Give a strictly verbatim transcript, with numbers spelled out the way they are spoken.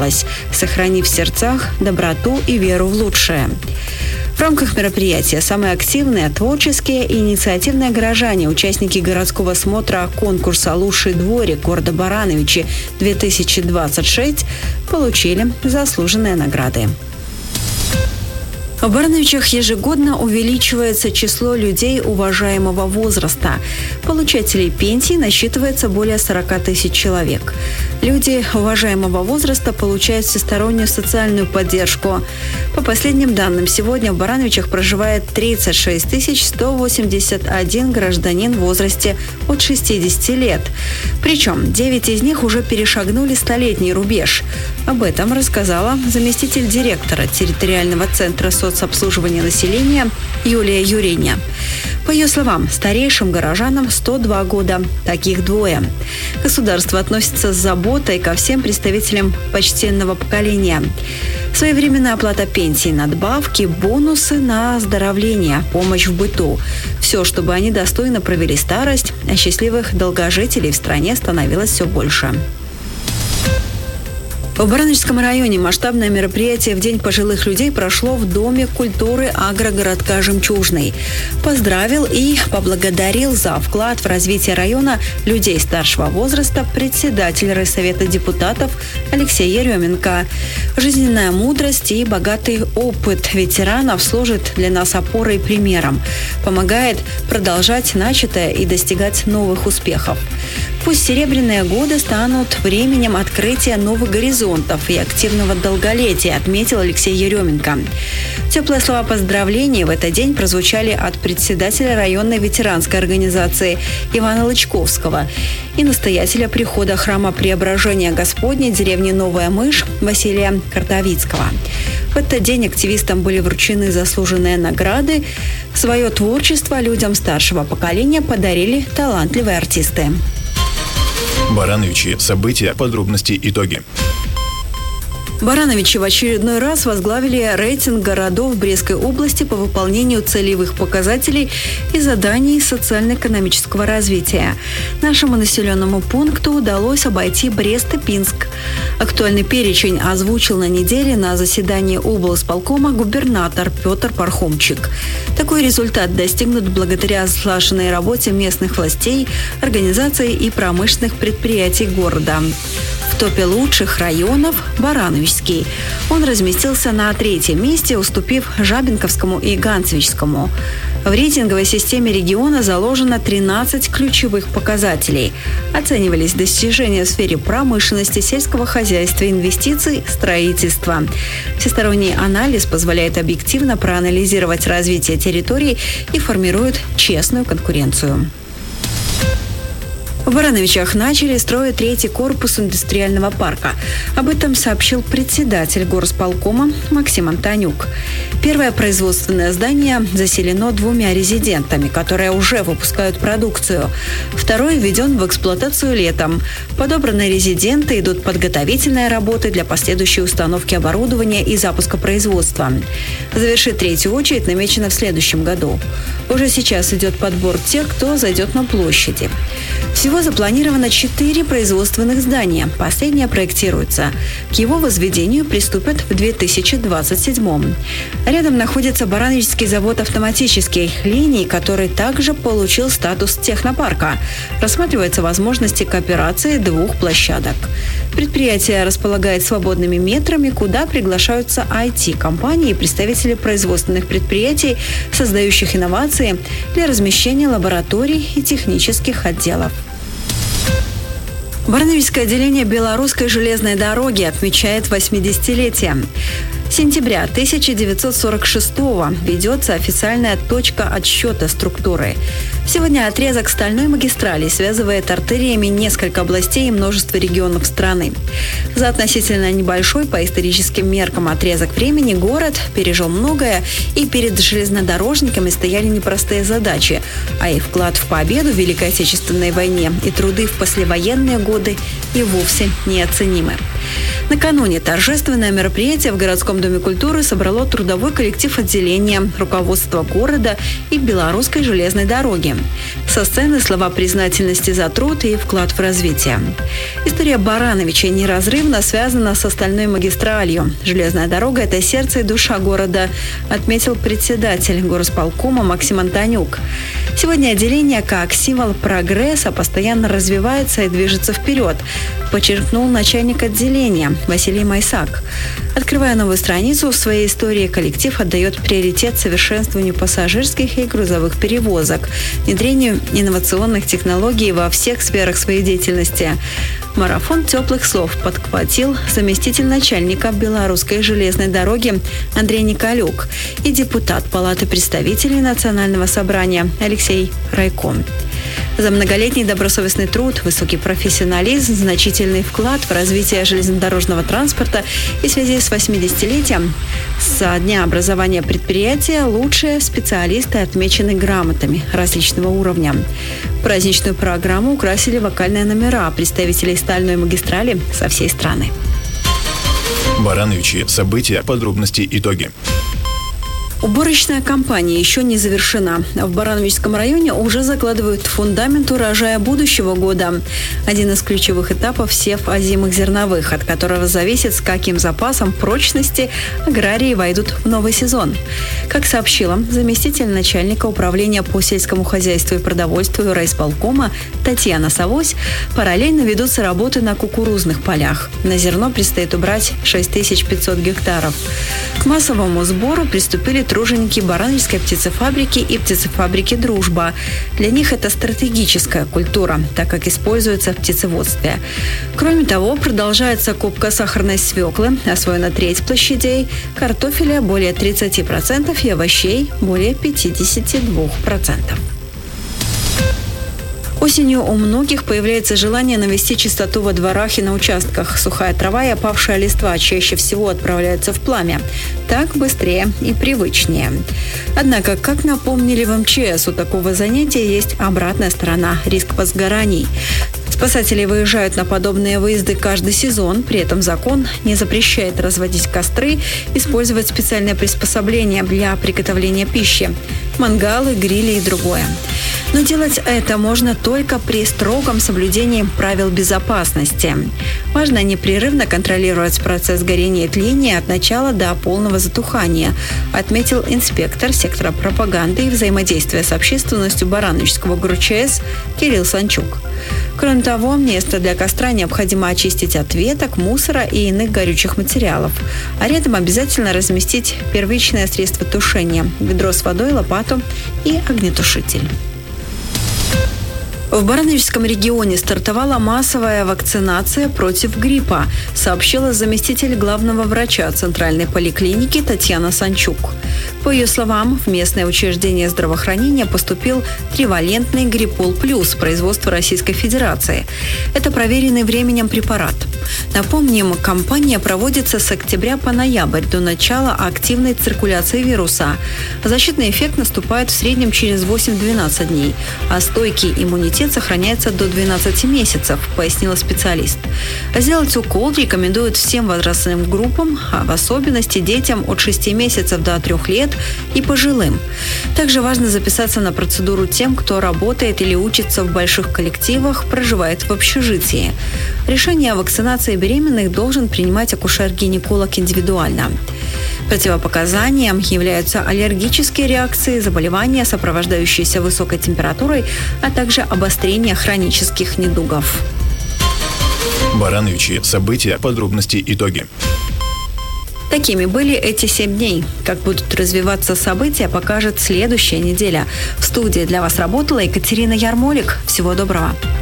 сохранив в сердцах доброту и веру в лучшее. В рамках мероприятия самые активные, творческие и инициативные горожане, участники городского смотра конкурса «Лучший дворик города Барановичи-две тысячи двадцать шесть» получили заслуженные награды. В Барановичах ежегодно увеличивается число людей уважаемого возраста. Получателей пенсий насчитывается более сорок тысяч человек. Люди уважаемого возраста получают всестороннюю социальную поддержку. По последним данным, сегодня в Барановичах проживает тридцать шесть тысяч сто восемьдесят один гражданин в возрасте от шестидесяти лет. Причем девять из них уже перешагнули столетний рубеж. Об этом рассказала заместитель директора территориального центра соцобслуживания населения Юлия Юриня. По ее словам, старейшим горожанам сто два года. Таких двое. Государство относится с заботой ко всем представителям почтенного поколения. Своевременная оплата пенсий, надбавки, бонусы на оздоровление, помощь в быту. Все, чтобы они достойно провели старость, а счастливых долгожителей в стране становилось все больше. В Барановичском районе масштабное мероприятие в День пожилых людей прошло в Доме культуры агрогородка «Жемчужный». Поздравил и поблагодарил за вклад в развитие района людей старшего возраста председатель райсовета депутатов Алексей Еременко. Жизненная мудрость и богатый опыт ветеранов служит для нас опорой и примером. Помогает продолжать начатое и достигать новых успехов. Пусть серебряные годы станут временем открытия новых горизонтов и активного долголетия, отметил Алексей Еременко. Теплые слова поздравлений в этот день прозвучали от председателя районной ветеранской организации Ивана Лычковского и настоятеля прихода храма Преображения Господня деревни Новая Мышь Василия Картовицкого. В этот день активистам были вручены заслуженные награды. Свое творчество людям старшего поколения подарили талантливые артисты. Барановичи. События, подробности, итоги. Барановичи в очередной раз возглавили рейтинг городов Брестской области по выполнению целевых показателей и заданий социально-экономического развития. Нашему населенному пункту удалось обойти Брест и Пинск. Актуальный перечень озвучил на неделе на заседании облсполкома губернатор Петр Пархомчик. Такой результат достигнут благодаря слаженной работе местных властей, организаций и промышленных предприятий города. В топе лучших районов Барановичский. Он разместился на третьем месте, уступив Жабинковскому и Ганцевичскому. В рейтинговой системе региона заложено тринадцать ключевых показателей. Оценивались достижения в сфере промышленности, сельского хозяйства, инвестиций, строительства. Всесторонний анализ позволяет объективно проанализировать развитие территорий и формирует честную конкуренцию. В Барановичах начали строить третий корпус индустриального парка. Об этом сообщил председатель горсполкома Максим Антонюк. Первое производственное здание заселено двумя резидентами, которые уже выпускают продукцию. Второй введен в эксплуатацию летом. Подобраны резиденты, идут подготовительные работы для последующей установки оборудования и запуска производства. Завершить третью очередь намечено в следующем году. Уже сейчас идет подбор тех, кто зайдет на площади. Всего запланировано четыре производственных здания. Последнее проектируется. К его возведению приступят в две тысячи двадцать седьмом. Рядом находится Барановичский завод автоматических линий, который также получил статус технопарка. Рассматриваются возможности кооперации двух площадок. Предприятие располагает свободными метрами, куда приглашаются ай ти-компании и представители производственных предприятий, создающих инновации для размещения лабораторий и технических отделов. Барановичское отделение Белорусской железной дороги отмечает восьмидесятилетие. С сентября тысяча девятьсот сорок шестого ведется официальная точка отсчета структуры. Сегодня отрезок стальной магистрали связывает артериями несколько областей и множество регионов страны. За относительно небольшой по историческим меркам отрезок времени город пережил многое, и перед железнодорожниками стояли непростые задачи, а их вклад в победу в Великой Отечественной войне и труды в послевоенные годы и вовсе неоценимы. Накануне торжественное мероприятие в городском доме культуры собрало трудовой коллектив отделения, руководство города и Белорусской железной дороги. Со сцены слова признательности за труд и вклад в развитие. История Барановича неразрывно связана с остальной магистралью. Железная дорога – это сердце и душа города, отметил председатель горосполкома Максим Антонюк. Сегодня отделение, как символ прогресса, постоянно развивается и движется вперед, подчеркнул начальник отделения Василий Майсак. Открывая новую страницу в своей истории, коллектив отдает приоритет совершенствованию пассажирских и грузовых перевозок, внедрению инновационных технологий во всех сферах своей деятельности. Марафон теплых слов подхватил заместитель начальника Белорусской железной дороги Андрей Николюк и депутат Палаты представителей Национального собрания Алексей Райко. За многолетний добросовестный труд, высокий профессионализм, значительный вклад в развитие железнодорожного транспорта и в связи с восьмидесятилетием со дня образования предприятия лучшие специалисты отмечены грамотами различного уровня. Праздничную программу украсили вокальные номера представителей стальной магистрали со всей страны. Барановичи. События, подробности, итоги. Уборочная кампания еще не завершена. В Барановичском районе уже закладывают фундамент урожая будущего года. Один из ключевых этапов – сев озимых зерновых, от которого зависит, с каким запасом прочности аграрии войдут в новый сезон. Как сообщила заместитель начальника управления по сельскому хозяйству и продовольствию райисполкома Татьяна Савось, параллельно ведутся работы на кукурузных полях. На зерно предстоит убрать шесть тысяч пятьсот гектаров. К массовому сбору приступили труженики Барановичской птицефабрики и птицефабрики «Дружба». Для них это стратегическая культура, так как используется в птицеводстве. Кроме того, продолжается купка сахарной свеклы, освоена треть площадей, картофеля более тридцати процентов и овощей более пятидесяти двух процентов. Осенью у многих появляется желание навести чистоту во дворах и на участках. Сухая трава и опавшая листва чаще всего отправляются в пламя. Так быстрее и привычнее. Однако, как напомнили в эм че эс, у такого занятия есть обратная сторона – риск возгораний. Спасатели выезжают на подобные выезды каждый сезон, при этом закон не запрещает разводить костры, использовать специальные приспособления для приготовления пищи – мангалы, грили и другое. Но делать это можно только при строгом соблюдении правил безопасности. Важно непрерывно контролировать процесс горения и тления от начала до полного затухания, отметил инспектор сектора пропаганды и взаимодействия с общественностью Барановичского гэ эр че эс Кирилл Санчук. Кроме того, место для костра необходимо очистить от веток, мусора и иных горючих материалов. А рядом обязательно разместить первичное средство тушения – ведро с водой, лопату и огнетушитель. В Барановичском регионе стартовала массовая вакцинация против гриппа, сообщила заместитель главного врача Центральной поликлиники Татьяна Санчук. По ее словам, в местное учреждение здравоохранения поступил тривалентный Гриппол Плюс производства Российской Федерации. Это проверенный временем препарат. Напомним, кампания проводится с октября по ноябрь до начала активной циркуляции вируса. Защитный эффект наступает в среднем через восемь-двенадцать дней, а стойкий иммунитет сохраняется до двенадцати месяцев, пояснила специалист. Сделать укол рекомендуют всем возрастным группам, а в особенности детям от шести месяцев до трех лет и пожилым. Также важно записаться на процедуру тем, кто работает или учится в больших коллективах, проживает в общежитии. Решение о вакцинации беременных должен принимать акушер-гинеколог индивидуально. Противопоказанием являются аллергические реакции, заболевания, сопровождающиеся высокой температурой, а также обострение хронических недугов. Барановичи. События, подробности, итоги. Такими были эти семь дней. Как будут развиваться события, покажет следующая неделя. В студии для вас работала Екатерина Ярмолик. Всего доброго.